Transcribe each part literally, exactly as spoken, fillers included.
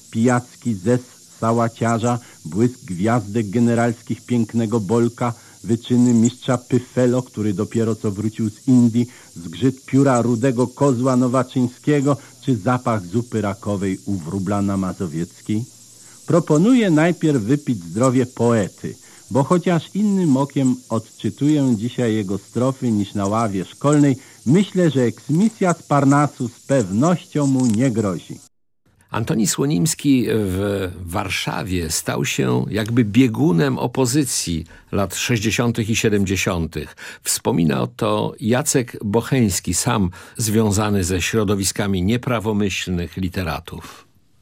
pijacki zes sałaciarza, błysk gwiazdek generalskich pięknego Bolka, wyczyny mistrza Pyfelo, który dopiero co wrócił z Indii, zgrzyt pióra rudego kozła nowaczyńskiego, czy zapach zupy rakowej u wróblana mazowieckiej? Proponuję najpierw wypić zdrowie poety, bo chociaż innym okiem odczytuję dzisiaj jego strofy niż na ławie szkolnej, myślę, że eksmisja z Parnasu z pewnością mu nie grozi. Antoni Słonimski w Warszawie stał się jakby biegunem opozycji lat sześćdziesiątych i siedemdziesiątych. Wspomina o to Jacek Bocheński, sam związany ze środowiskami nieprawomyślnych literatów.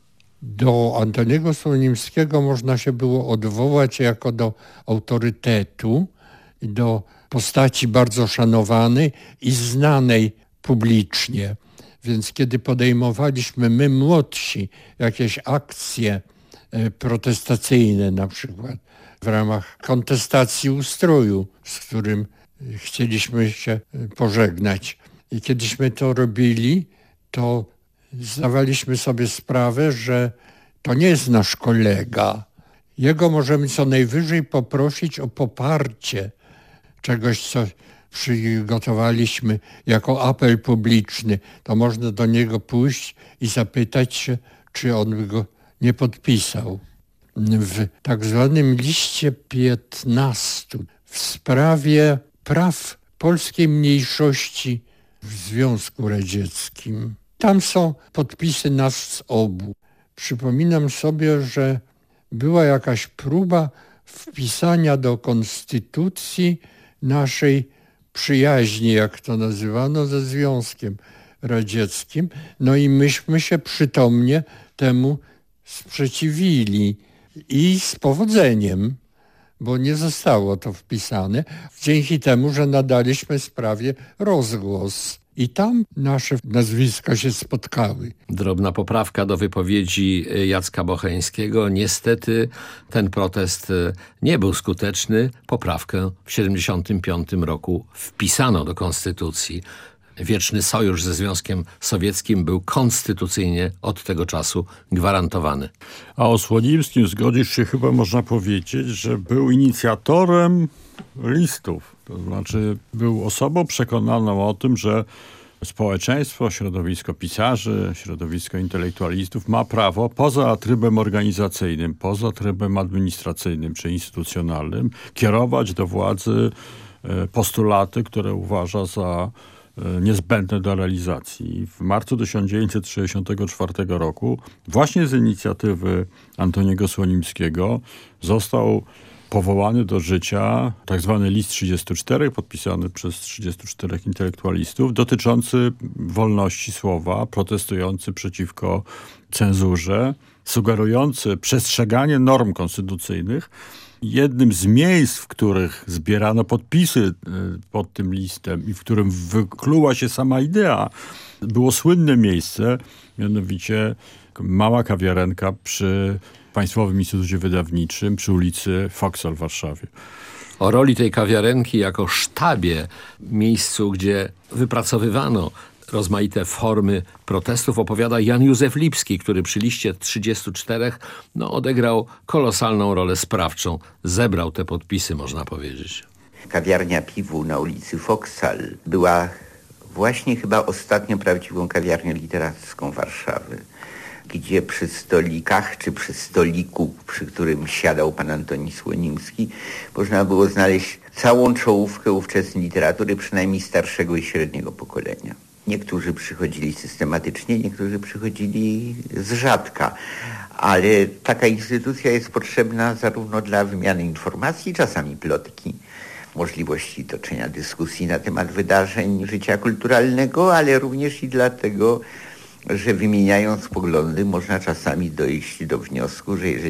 Do Antoniego Słonimskiego można się było odwołać jako do autorytetu, do postaci bardzo szanowanej i znanej publicznie. Więc kiedy podejmowaliśmy my młodsi jakieś akcje protestacyjne, na przykład w ramach kontestacji ustroju, z którym chcieliśmy się pożegnać. I kiedyśmy to robili, to zdawaliśmy sobie sprawę, że to nie jest nasz kolega. Jego możemy co najwyżej poprosić o poparcie czegoś, co przygotowaliśmy jako apel publiczny. To można do niego pójść i zapytać się, czy on by go nie podpisał. W tak zwanym liście piętnastu w sprawie praw polskiej mniejszości w Związku Radzieckim. Tam są podpisy nas obu. Przypominam sobie, że była jakaś próba wpisania do konstytucji naszej przyjaźni, jak to nazywano, ze Związkiem Radzieckim. No i myśmy się przytomnie temu sprzeciwili i z powodzeniem, bo nie zostało to wpisane, dzięki temu, że nadaliśmy sprawie rozgłos. I tam nasze nazwiska się spotkały. Drobna poprawka do wypowiedzi Jacka Bocheńskiego. Niestety ten protest nie był skuteczny. Poprawkę w siedemdziesiątym piątym roku wpisano do konstytucji. Wieczny sojusz ze Związkiem Sowieckim był konstytucyjnie od tego czasu gwarantowany. A o Słonimskim zgodzisz się chyba można powiedzieć, że był inicjatorem listów. To znaczy był osobą przekonaną o tym, że społeczeństwo, środowisko pisarzy, środowisko intelektualistów ma prawo poza trybem organizacyjnym, poza trybem administracyjnym czy instytucjonalnym kierować do władzy postulaty, które uważa za niezbędne do realizacji. W marcu tysiąc dziewięćset sześćdziesiątego czwartego roku właśnie z inicjatywy Antoniego Słonimskiego został powołany do życia tak zwany list trzydziestu czterech, podpisany przez trzydziestu czterech intelektualistów, dotyczący wolności słowa, protestujący przeciwko cenzurze, sugerujący przestrzeganie norm konstytucyjnych. Jednym z miejsc, w których zbierano podpisy pod tym listem i w którym wykluła się sama idea, było słynne miejsce, mianowicie mała kawiarenka przy Państwowym Instytucie Wydawniczym przy ulicy Foksal w Warszawie. O roli tej kawiarenki jako sztabie, miejscu, gdzie wypracowywano rozmaite formy protestów, opowiada Jan Józef Lipski, który przy liście trzydziestu czterech no, odegrał kolosalną rolę sprawczą. Zebrał te podpisy, można powiedzieć. Kawiarnia Piwu na ulicy Foksal była właśnie chyba ostatnią prawdziwą kawiarnią literacką Warszawy, gdzie przy stolikach, czy przy stoliku, przy którym siadał pan Antoni Słonimski, można było znaleźć całą czołówkę ówczesnej literatury, przynajmniej starszego i średniego pokolenia. Niektórzy przychodzili systematycznie, niektórzy przychodzili z rzadka, ale taka instytucja jest potrzebna zarówno dla wymiany informacji, czasami plotki, możliwości toczenia dyskusji na temat wydarzeń życia kulturalnego, ale również i dlatego, że wymieniając poglądy można czasami dojść do wniosku, że jeżeli